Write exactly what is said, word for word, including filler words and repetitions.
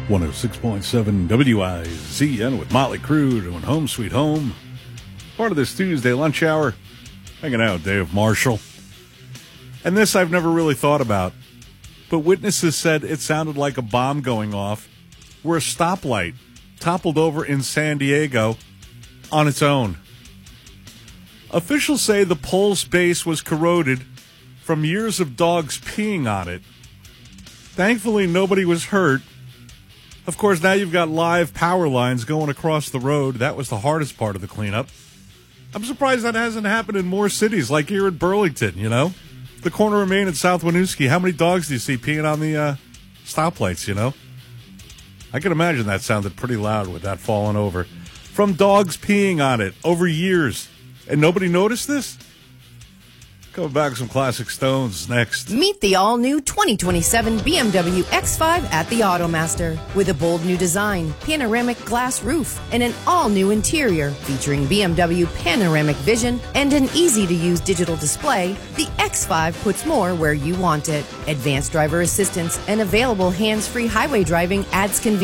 one oh six point seven W I Z N with Motley Crue doing Home Sweet Home. Part of this Tuesday lunch hour, hanging out with Dave Marshall. And this I've never really thought about, but witnesses said it sounded like a bomb going off where a stoplight toppled over in San Diego on its own. Officials say the pole's base was corroded from years of dogs peeing on it. Thankfully, nobody was hurt. Of course, now you've got live power lines going across the road. That was the hardest part of the cleanup. I'm surprised that hasn't happened in more cities, like here in Burlington, you know? The corner of Main and South Winooski. How many dogs do you see peeing on the uh, stoplights, you know? I can imagine that sounded pretty loud with that falling over. From dogs peeing on it over years. And nobody noticed this? Coming back with some classic Stones next. Meet the all-new twenty twenty-seven B M W X five at the Automaster. With a bold new design, panoramic glass roof, and an all-new interior featuring B M W panoramic vision and an easy-to-use digital display, the X five puts more where you want it. Advanced driver assistance and available hands-free highway driving adds convenience.